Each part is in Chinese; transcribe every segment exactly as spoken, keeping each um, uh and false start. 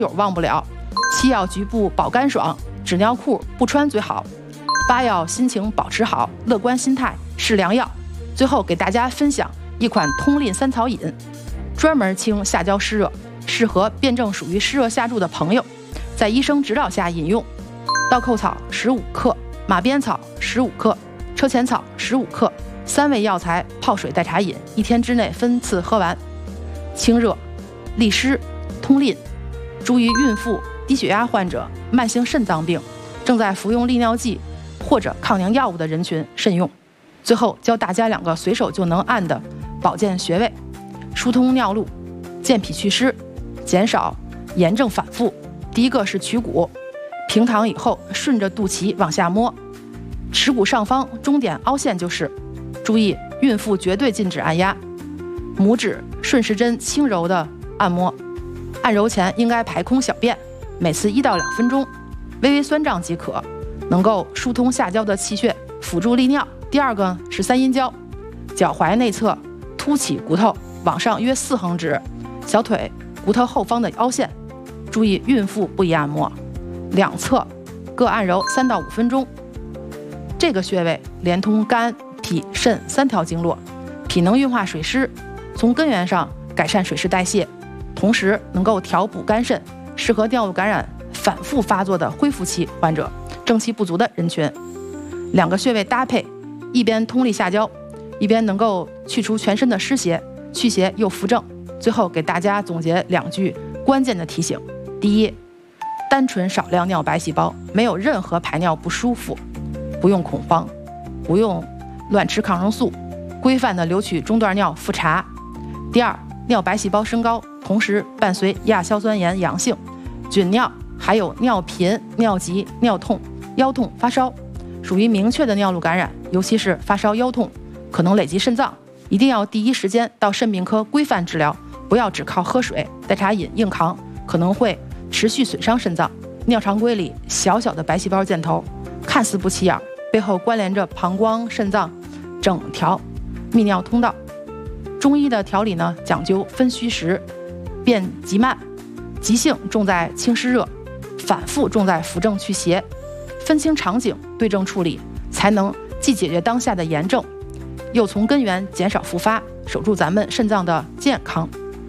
友忘不了。七要局部保干爽，纸尿裤不穿最好。八要心情保持好，乐观心态是良药。最后给大家分享一款通令三草饮，专门清下焦湿热，适合辩证属于湿热下注的朋友，在医生指导下饮用。倒扣草十五克，马鞭草十五克，车前草十五克，三味药材泡水代茶饮，一天之内分次喝完。清热、利湿、通淋，注意孕妇、低血压患者、慢性肾脏病、正在服用利尿剂或者抗凝药物的人群慎用。最后教大家两个随手就能按的保健穴位：疏通尿路、健脾祛湿、减少炎症反复。第一个是曲骨，平躺以后顺着肚脐往下摸，耻骨上方中点凹陷就是。注意孕妇绝对禁止按压，拇指顺时针轻柔的按摩，按揉前应该排空小便，每次一到两分钟，微微酸胀即可，能够疏通下焦的气血，辅助利尿。第二个是三阴交，脚踝内侧凸起骨头往上约四横指，小腿骨头后方的凹陷，注意孕妇不宜按摩，两侧各按揉三到五分钟。这个穴位连通肝、脾、肾三条经络，脾能运化水湿，从根源上改善水湿代谢，同时能够调补肝肾，适合尿路感染反复发作的恢复期患者、正气不足的人群。两个穴位搭配，一边通利下焦，一边能够去除全身的湿邪，祛邪又扶正。最后给大家总结两句关键的提醒：第一，单纯少量尿白细胞，没有任何排尿不舒服，不用恐慌，不用乱吃抗生素，规范的留取中段尿复查。第二，尿白细胞升高，同时伴随亚硝酸盐阳性、菌尿，还有尿频、尿急、尿痛、腰痛、发烧，属于明确的尿路感染，尤其是发烧、腰痛，可能累及肾脏，一定要第一时间到肾病科规范治疗，不要只靠喝水、代茶饮硬扛，可能会持续损伤肾脏。尿常规里小小的白细胞箭头，看似不起眼，背后关联着膀胱、肾脏整条泌尿通道。中医的调理呢，讲究分虚实，变急慢，急性重在清湿热，反复重在扶正祛邪，分清场景，对症处理，才能既解决当下的炎症，又从根源减少复发，守住咱们肾脏的健康。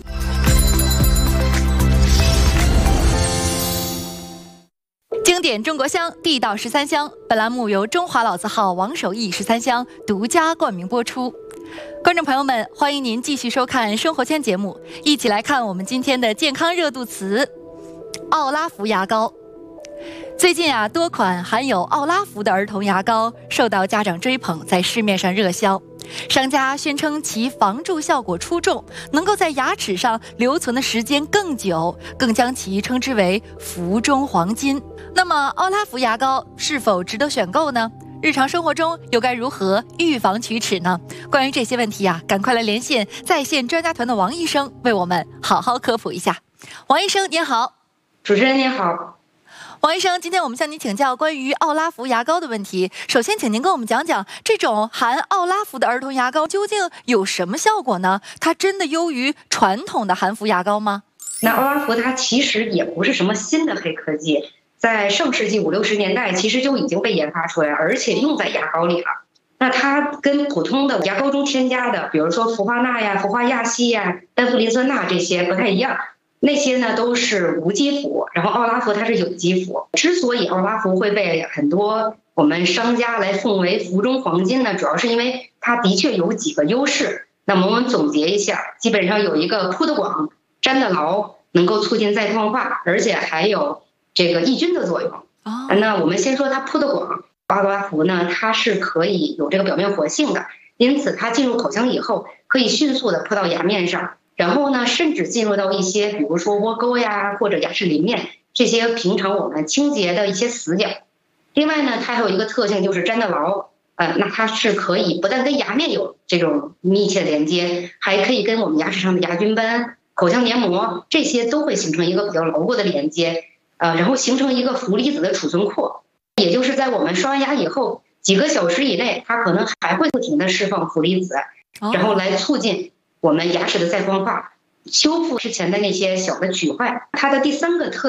经典中国香，地道十三香。本栏目由中华老字号王守义十三香独家冠名播出。观众朋友们，欢迎您继续收看生活圈节目，一起来看我们今天的健康热度词——奥拉福牙膏。最近啊，多款含有奥拉福的儿童牙膏受到家长追捧，在市面上热销。商家宣称其防蛀效果出众，能够在牙齿上留存的时间更久，更将其称之为福中黄金。那么奥拉福牙膏是否值得选购呢？日常生活中又该如何预防龋齿呢？关于这些问题啊，赶快来连线在线专家团的王医生，为我们好好科普一下。王医生您好。 主持人您好。 王医生，今天我们向您请教关于奥拉福牙膏的问题。首先请您跟我们讲讲，这种含奥拉福的儿童牙膏究竟有什么效果呢？它真的优于传统的含氟牙膏吗？ 那奥拉福它其实也不是什么新的黑科技，在上世纪五六十年代其实就已经被研发出来，而且用在牙膏里了。那它跟普通的牙膏中添加的，比如说氟化钠呀、氟化亚锡呀、单氟磷酸钠这些不太一样。那些呢都是无机氟，然后奥拉福它是有机氟。之所以奥拉福会被很多我们商家来奉为福中黄金呢，主要是因为它的确有几个优势。那么我们总结一下，基本上有一个铺得广、粘得牢，能够促进再创化，而且还有这个抑菌的作用。 哦， 那我们先说它铺得广，奥拉福呢它是可以有这个表面活性的，因此它进入口腔以后可以迅速的铺到牙面上。然后呢，甚至进入到一些，比如说窝沟呀，或者牙齿邻面这些平常我们清洁的一些死角。另外呢，它还有一个特性就是粘得牢，呃，那它是可以不但跟牙面有这种密切连接，还可以跟我们牙齿上的牙菌斑、口腔黏膜这些都会形成一个比较牢固的连接，呃，然后形成一个氟离子的储存库，也就是在我们刷完牙以后几个小时以内，它可能还会不停的释放氟离子，然后来促进我们牙齿的再光化，修复之前的那些小的龋坏。它的第三个特